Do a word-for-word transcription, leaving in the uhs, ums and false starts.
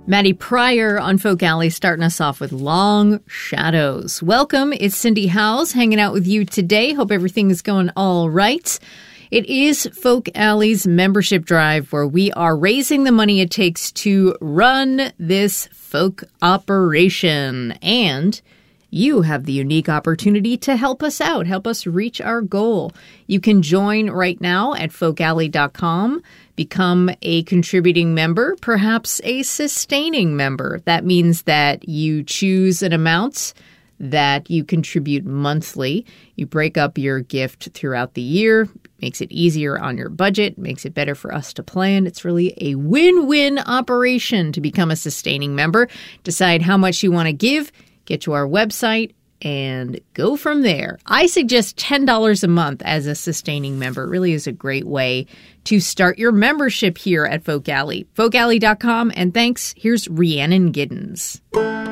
Maddie Pryor on Folk Alley starting us off with Long Shadows. Welcome. It's Cindy Howes hanging out with you today. Hope everything is going all right. It is Folk Alley's membership drive where we are raising the money it takes to run this folk operation. And you have the unique opportunity to help us out, help us reach our goal. You can join right now at folk alley dot com, become a contributing member, perhaps a sustaining member. That means that you choose an amount that you contribute monthly. You break up your gift throughout the year, makes it easier on your budget, makes it better for us to plan. It's really a win-win operation to become a sustaining member. Decide how much you want to give. Get to our website and go from there. I suggest ten dollars a month as a sustaining member. It really is a great way to start your membership here at Folk Alley. folk alley dot com, and thanks. Here's Rhiannon Giddens.